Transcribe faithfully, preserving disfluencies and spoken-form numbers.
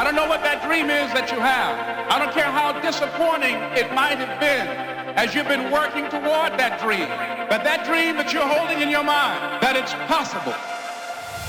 I don't know what that dream is that you have. I don't care how disappointing it might have been as you've been working toward that dream. But that dream that you're holding in your mind, that it's possible